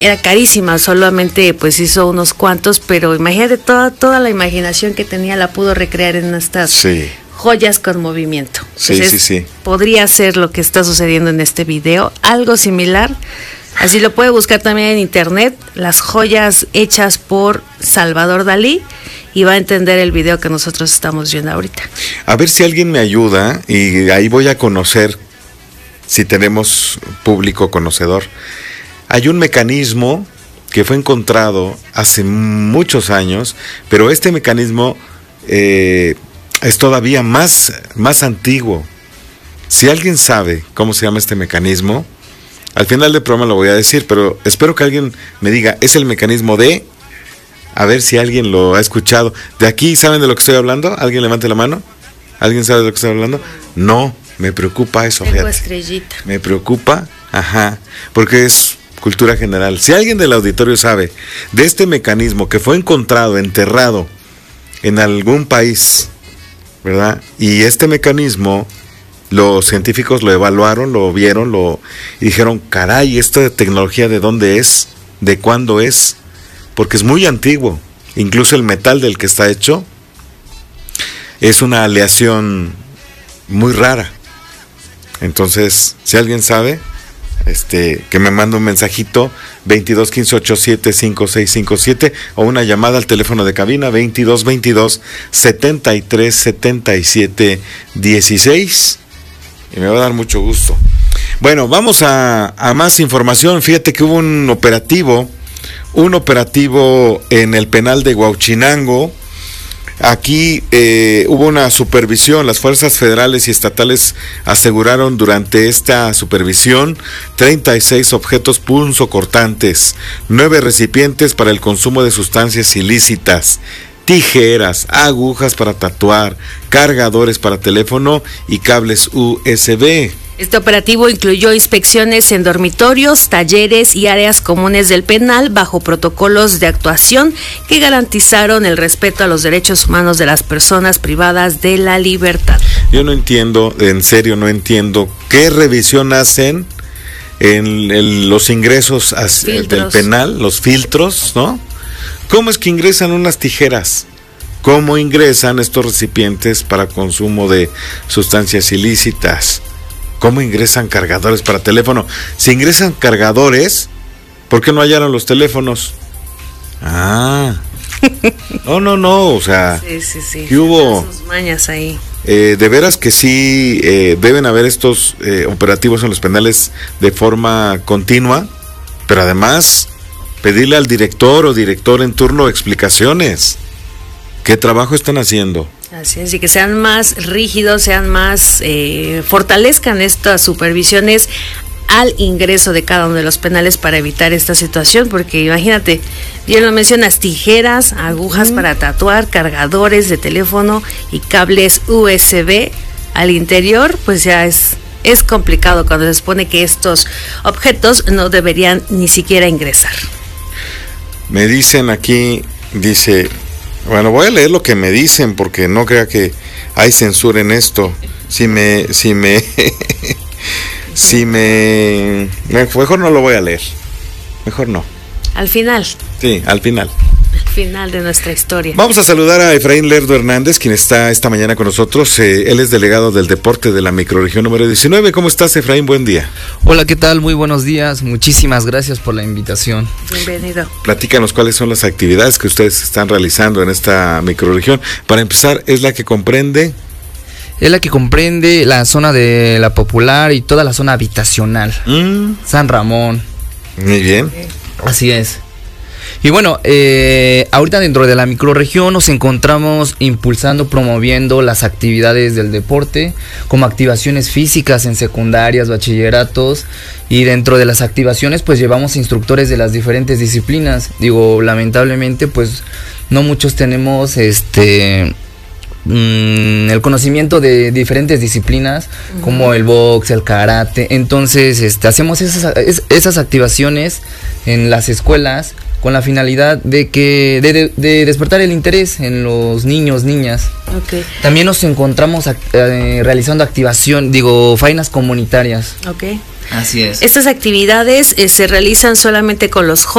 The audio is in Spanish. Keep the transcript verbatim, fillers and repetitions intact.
era carísima, solamente pues hizo unos cuantos, pero imagínate toda, toda la imaginación que tenía la pudo recrear en estas sí. joyas con movimiento. Sí, Entonces, sí, sí. podría ser lo que está sucediendo en este video, algo similar. Así lo puede buscar también en internet, las joyas hechas por Salvador Dalí, y va a entender el video que nosotros estamos viendo ahorita. A ver si alguien me ayuda, y ahí voy a conocer si tenemos público conocedor. Hay un mecanismo que fue encontrado hace muchos años, pero este mecanismo eh, es todavía más, más antiguo. Si alguien sabe cómo se llama este mecanismo, al final del programa lo voy a decir, pero espero que alguien me diga, es el mecanismo de... A ver si alguien lo ha escuchado. ¿De aquí saben de lo que estoy hablando? ¿Alguien levante la mano? ¿Alguien sabe de lo que estoy hablando? No, me preocupa eso. Tengo estrellita. Me preocupa, ajá, porque es cultura general. Si alguien del auditorio sabe de este mecanismo que fue encontrado, enterrado en algún país, ¿verdad? Y este mecanismo, los científicos lo evaluaron, lo vieron, lo y dijeron, caray, ¿esta tecnología de dónde es? ¿De cuándo es? Porque es muy antiguo. Incluso el metal del que está hecho es una aleación muy rara. Entonces, si alguien sabe, este, que me mande un mensajito veintidós quince ochenta y siete cincuenta y seis cincuenta y siete o una llamada al teléfono de cabina veintidós veintidós setenta y tres setenta y siete dieciséis, y me va a dar mucho gusto. Bueno, vamos a, a más información. Fíjate que hubo un operativo un operativo en el penal de Huauchinango. Aquí eh, hubo una supervisión. Las fuerzas federales y estatales aseguraron durante esta supervisión treinta y seis objetos punzocortantes, nueve recipientes para el consumo de sustancias ilícitas, tijeras, agujas para tatuar, cargadores para teléfono y cables U S B. Este operativo incluyó inspecciones en dormitorios, talleres y áreas comunes del penal bajo protocolos de actuación que garantizaron el respeto a los derechos humanos de las personas privadas de la libertad. Yo no entiendo, en serio no entiendo, ¿qué revisión hacen en, en los ingresos a, del penal, los filtros, ¿no? ¿Cómo es que ingresan unas tijeras? ¿Cómo ingresan estos recipientes para consumo de sustancias ilícitas? ¿Cómo ingresan cargadores para teléfono? Si ingresan cargadores, ¿por qué no hallaron los teléfonos? Ah, no, no, no, o sea, sí, sí, sí. ¿qué hubo? Sus mañas ahí. Eh, de veras que sí, eh, deben haber estos eh, operativos en los penales de forma continua, pero además pedirle al director o director en turno explicaciones. ¿Qué trabajo están haciendo? Así es, y que sean más rígidos, sean más, eh, fortalezcan estas supervisiones al ingreso de cada uno de los penales para evitar esta situación, porque imagínate, bien lo mencionas, tijeras, agujas uh-huh. para tatuar, cargadores de teléfono y cables U S B al interior, pues ya es, es complicado cuando se supone que estos objetos no deberían ni siquiera ingresar. Me dicen aquí, dice... Bueno, voy a leer lo que me dicen porque no crea que hay censura en esto. Si me, si me, si me, mejor no lo voy a leer. Mejor no. Al final. Sí, al final. Al final de nuestra historia. Vamos a saludar a Efraín Lerdo Hernández, quien está esta mañana con nosotros. Eh, él es delegado del deporte de la microrregión número diecinueve. ¿Cómo estás, Efraín? Buen día. Hola, ¿qué tal? Muy buenos días. Muchísimas gracias por la invitación. Bienvenido. Platícanos cuáles son las actividades que ustedes están realizando en esta microrregión. Para empezar, ¿es la que comprende? Es la que comprende la zona de la Popular y toda la zona habitacional. Mm. San Ramón. Muy bien. Okay. Así es. Y bueno, eh, ahorita dentro de la microrregión nos encontramos impulsando, promoviendo las actividades del deporte, como activaciones físicas en secundarias, bachilleratos, y dentro de las activaciones pues llevamos instructores de las diferentes disciplinas. Digo, lamentablemente pues no muchos tenemos este... el conocimiento de diferentes disciplinas uh-huh. como el box, el karate. Entonces este, hacemos esas, esas activaciones en las escuelas con la finalidad de que de, de despertar el interés en los niños, niñas. Okay. También nos encontramos eh, realizando activación, digo, faenas comunitarias. Okay. Así es. Estas actividades eh, se realizan solamente con los jóvenes.